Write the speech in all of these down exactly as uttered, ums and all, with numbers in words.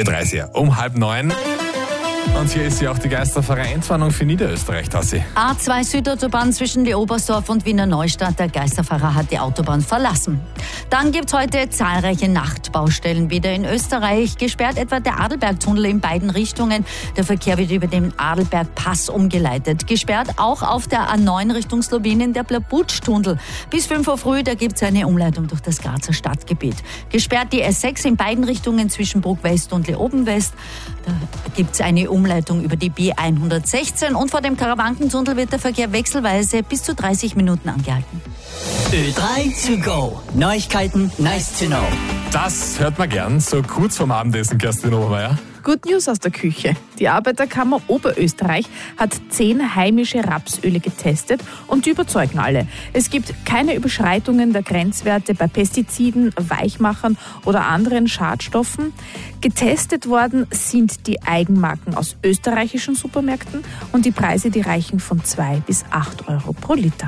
Ö drei um halb neun. Und hier ist ja auch die Geisterfahrer-Entwarnung für Niederösterreich, Tassi. A zwei Südautobahn zwischen Leobersdorf und Wiener Neustadt. Der Geisterfahrer hat die Autobahn verlassen. Dann gibt es heute zahlreiche Nachtbaustellen wieder in Österreich. Gesperrt etwa der Adelbergtunnel in beiden Richtungen. Der Verkehr wird über den Adelbergpass umgeleitet. Gesperrt auch auf der A neun Richtung Slowenien der Blabutsch-Tunnel. Bis fünf Uhr früh, da gibt es eine Umleitung durch das Grazer Stadtgebiet. Gesperrt die S sechs in beiden Richtungen zwischen Bruck West und Leoben West. Da gibt es eine Umleitung über die B hundertsechzehn und vor dem Karawankentunnel wird der Verkehr wechselweise bis zu dreißig Minuten angehalten. Ö drei to go. Neuigkeiten, nice to know. Das hört man gern, so kurz vorm Abendessen, Kerstin Obermeier. Good News aus der Küche. Die Arbeiterkammer Oberösterreich hat zehn heimische Rapsöle getestet und die überzeugen alle. Es gibt keine Überschreitungen der Grenzwerte bei Pestiziden, Weichmachern oder anderen Schadstoffen. Getestet worden sind die Eigenmarken aus österreichischen Supermärkten und die Preise, die reichen von zwei bis acht Euro pro Liter.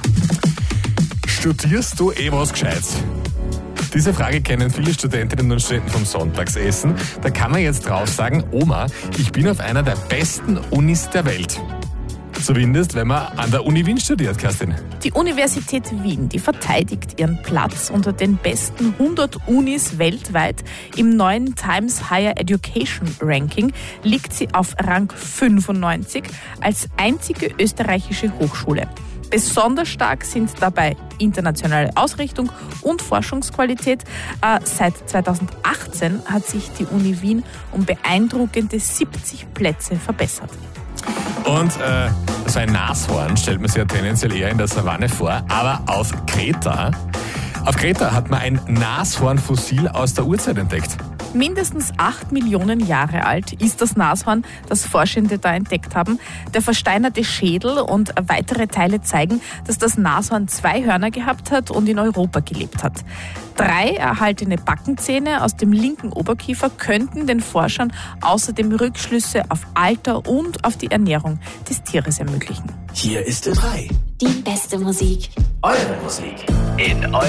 Studierst du eh was Gescheites? Diese Frage kennen viele Studentinnen und Studenten vom Sonntagsessen. Da kann man jetzt drauf sagen, Oma, ich bin auf einer der besten Unis der Welt. Zumindest, wenn man an der Uni Wien studiert, Kerstin. Die Universität Wien, die verteidigt ihren Platz unter den besten hundert Unis weltweit. Im neuen Times Higher Education Ranking liegt sie auf Rang fünfundneunzig als einzige österreichische Hochschule. Besonders stark sind dabei internationale Ausrichtung und Forschungsqualität. Äh, seit zweitausendachtzehn hat sich die Uni Wien um beeindruckende siebzig Plätze verbessert. Und äh, so ein Nashorn stellt man sich ja tendenziell eher in der Savanne vor, aber auf Kreta, auf Kreta hat man ein Nashornfossil aus der Urzeit entdeckt. Mindestens acht Millionen Jahre alt ist das Nashorn, das Forschende da entdeckt haben. Der versteinerte Schädel und weitere Teile zeigen, dass das Nashorn zwei Hörner gehabt hat und in Europa gelebt hat. Drei erhaltene Backenzähne aus dem linken Oberkiefer könnten den Forschern außerdem Rückschlüsse auf Alter und auf die Ernährung des Tieres ermöglichen. Hier ist Ö drei. Die beste Musik. Eure Musik. In